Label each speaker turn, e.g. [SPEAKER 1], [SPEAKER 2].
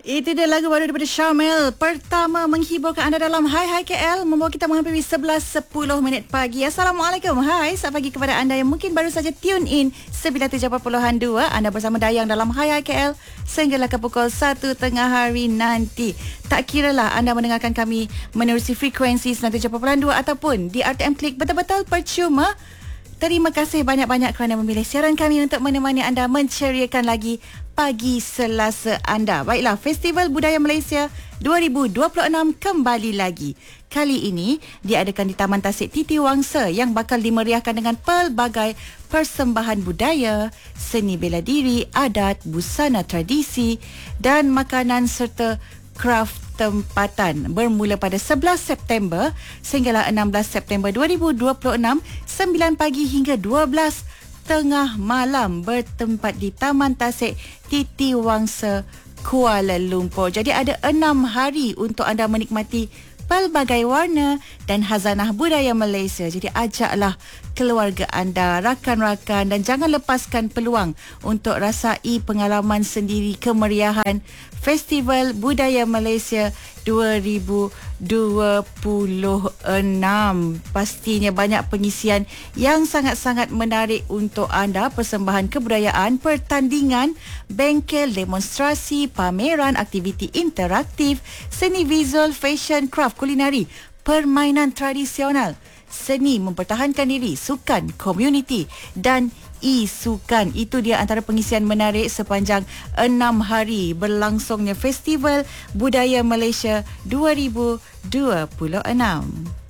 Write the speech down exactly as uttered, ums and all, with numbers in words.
[SPEAKER 1] Itu dia lagu baru daripada Syamel. Pertama menghiburkan anda dalam Hai Hai K L, membawa kita menghampiri sebelas sepuluh minit pagi. Assalamualaikum. Hai, selamat pagi kepada anda yang mungkin baru saja tune in sembilan puluh tujuh perpuluhan dua. Anda bersama Dayang dalam Hai Hai K L sehinggalah ke pukul satu tengah hari nanti. Tak kiralah anda mendengarkan kami menerusi frekuensi sembilan puluh tujuh perpuluhan dua ataupun di R T M Klik, betul-betul percuma. Terima kasih banyak-banyak kerana memilih siaran kami untuk menemani anda menceriakan lagi pagi Selasa anda. Baiklah, Festival Budaya Malaysia dua ribu dua puluh enam kembali lagi. Kali ini diadakan di Taman Tasik Titi Wangsa yang bakal dimeriahkan dengan pelbagai persembahan budaya, seni bela diri, adat, busana tradisi dan makanan serta kraft tempatan, bermula pada sebelas September sehinggalah enam belas September dua ribu dua puluh enam, sembilan pagi hingga dua belas tengah malam, bertempat di Taman Tasik Titi Wangsa, Kuala Lumpur. Jadi ada enam hari untuk anda menikmati pelbagai warna dan khazanah budaya Malaysia. Jadi ajaklah keluarga anda, rakan-rakan dan jangan lepaskan peluang untuk rasai pengalaman sendiri kemeriahan Festival Budaya Malaysia dua ribu dua puluh enam. Pastinya banyak pengisian yang sangat-sangat menarik untuk anda. Persembahan kebudayaan, pertandingan, bengkel, demonstrasi, pameran, aktiviti interaktif, seni visual, fashion, craft, kulinari, permainan tradisional, seni mempertahankan diri, sukan, komuniti dan e-sukan. Itu dia antara pengisian menarik sepanjang enam hari berlangsungnya Festival Budaya Malaysia dua ribu dua puluh enam.